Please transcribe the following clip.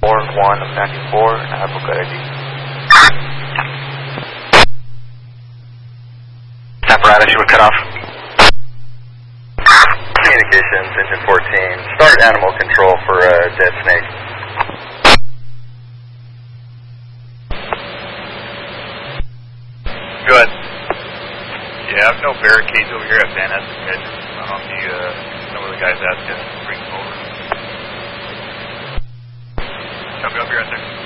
1 of 94, and I have a good ID. Apparatus, you were cut off. Communications, engine 14. Start animal control for dead snake. Good. Yeah, I have no barricades over here at Van Essen. I don't know if you, some of the guys asked us to bring them over. Copy up here at there.